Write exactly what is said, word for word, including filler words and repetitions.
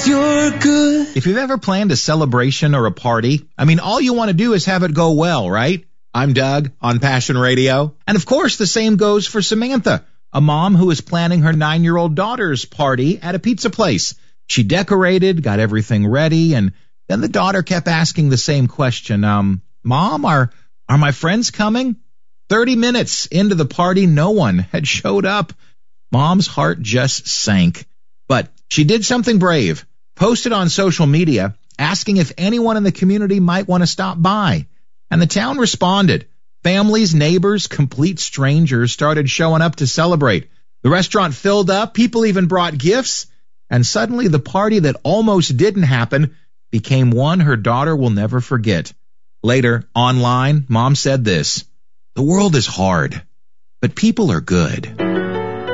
You're good. If you've ever planned a celebration or a party, I mean, all you want to do is have it go well, right? I'm Doug on Passion Radio. And of course, the same goes for Samantha, a mom who is planning her nine-year-old daughter's party at a pizza place. She decorated, got everything ready, and then the daughter kept asking the same question. Um, Mom, are, are my friends coming? Thirty minutes into the party, no one had showed up. Mom's heart just sank. But she did something brave. Posted on social media asking if anyone in the community might want to stop by. And the town responded. Families, neighbors, complete strangers started showing up to celebrate. The restaurant filled up. People even brought gifts. And suddenly the party that almost didn't happen became one her daughter will never forget. Later, online, Mom said this, "The world is hard, but people are good."